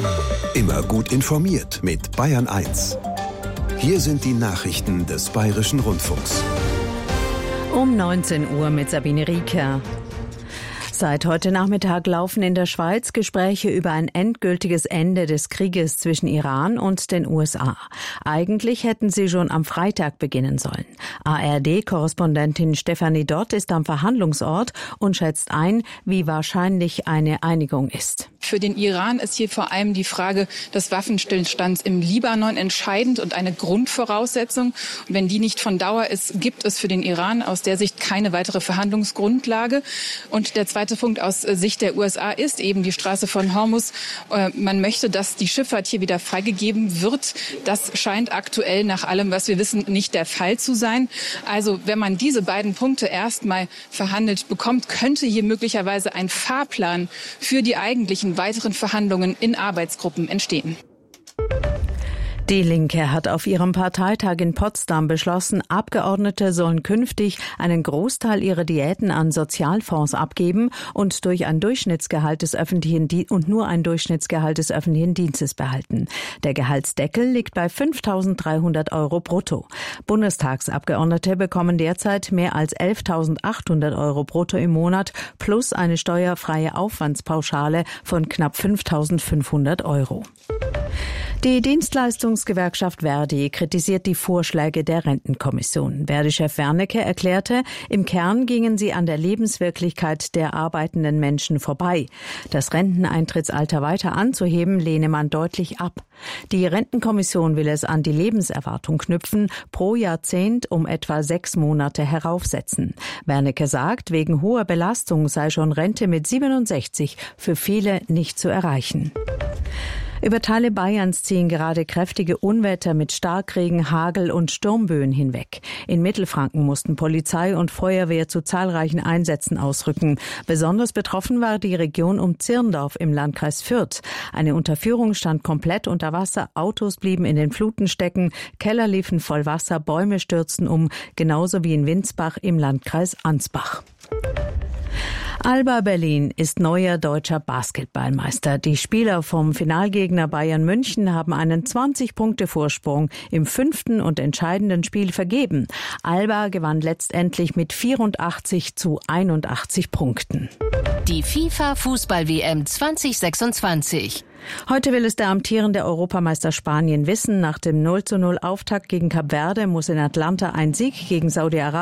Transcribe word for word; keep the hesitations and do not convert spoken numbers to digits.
Immer gut informiert mit Bayern eins. Hier sind die Nachrichten des Bayerischen Rundfunks. Um neunzehn Uhr mit Sabine Rieker. Seit heute Nachmittag laufen in der Schweiz Gespräche über ein endgültiges Ende des Krieges zwischen Iran und den U S A. Eigentlich hätten sie schon am Freitag beginnen sollen. A R D-Korrespondentin Stefanie Dott ist am Verhandlungsort und schätzt ein, wie wahrscheinlich eine Einigung ist. Für den Iran ist hier vor allem die Frage des Waffenstillstands im Libanon entscheidend und eine Grundvoraussetzung. Und wenn die nicht von Dauer ist, gibt es für den Iran aus der Sicht keine weitere Verhandlungsgrundlage. Und der zweite Punkt aus Sicht der U S A ist eben die Straße von Hormuz. Man möchte, dass die Schifffahrt hier wieder freigegeben wird. Das scheint aktuell nach allem, was wir wissen, nicht der Fall zu sein. Also wenn man diese beiden Punkte erstmal verhandelt bekommt, könnte hier möglicherweise ein Fahrplan für die eigentlichen weiteren Verhandlungen in Arbeitsgruppen entstehen. Die Linke hat auf ihrem Parteitag in Potsdam beschlossen, Abgeordnete sollen künftig einen Großteil ihrer Diäten an Sozialfonds abgeben und durch ein Durchschnittsgehalt des öffentlichen Di- und nur ein Durchschnittsgehalt des öffentlichen Dienstes behalten. Der Gehaltsdeckel liegt bei fünftausenddreihundert Euro brutto. Bundestagsabgeordnete bekommen derzeit mehr als elftausendachthundert Euro brutto im Monat plus eine steuerfreie Aufwandspauschale von knapp fünftausendfünfhundert Euro. Die Dienstleistungsgewerkschaft Verdi kritisiert die Vorschläge der Rentenkommission. Verdi-Chef Wernicke erklärte, im Kern gingen sie an der Lebenswirklichkeit der arbeitenden Menschen vorbei. Das Renteneintrittsalter weiter anzuheben, lehne man deutlich ab. Die Rentenkommission will es an die Lebenserwartung knüpfen, pro Jahrzehnt um etwa sechs Monate heraufsetzen. Wernicke sagt, wegen hoher Belastung sei schon Rente mit siebenundsechzig für viele nicht zu erreichen. Über Teile Bayerns ziehen gerade kräftige Unwetter mit Starkregen, Hagel und Sturmböen hinweg. In Mittelfranken mussten Polizei und Feuerwehr zu zahlreichen Einsätzen ausrücken. Besonders betroffen war die Region um Zirndorf im Landkreis Fürth. Eine Unterführung stand komplett unter Wasser, Autos blieben in den Fluten stecken, Keller liefen voll Wasser, Bäume stürzten um, genauso wie in Winsbach im Landkreis Ansbach. Alba Berlin ist neuer deutscher Basketballmeister. Die Spieler vom Finalgegner Bayern München haben einen zwanzig-Punkte-Vorsprung im fünften und entscheidenden Spiel vergeben. Alba gewann letztendlich mit vierundachtzig zu einundachtzig Punkten. Die FIFA-Fußball-W M zwanzig sechsundzwanzig. Heute will es der amtierende Europameister Spanien wissen. Nach dem null zu null Auftakt gegen Kap Verde muss in Atlanta ein Sieg gegen Saudi-Arabien